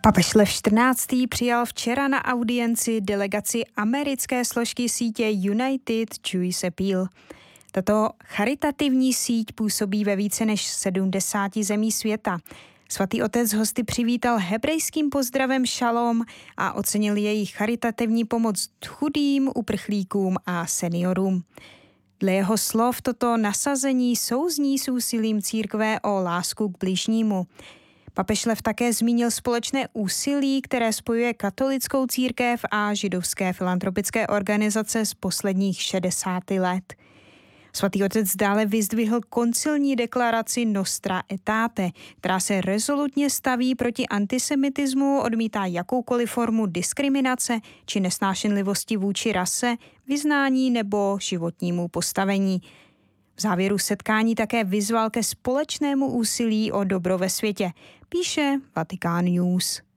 Papež Lev XIV. Přijal včera na audienci delegaci americké složky sítě United Jewish Appeal. Tato charitativní síť působí ve více než 70 zemí světa. Svatý otec hosty přivítal hebrejským pozdravem šalom a ocenil jejich charitativní pomoc chudým, uprchlíkům a seniorům. Dle jeho slov toto nasazení souzní s úsilím církve o lásku k bližnímu. Papež Lev také zmínil společné úsilí, které spojuje katolickou církev a židovské filantropické organizace z posledních 60 let. Svatý otec dále vyzdvihl koncilní deklaraci Nostra Aetate, která se rezolutně staví proti antisemitismu, odmítá jakoukoliv formu diskriminace či nesnášenlivosti vůči rase, vyznání nebo životnímu postavení. V závěru setkání také vyzval ke společnému úsilí o dobro ve světě, píše Vatikán News.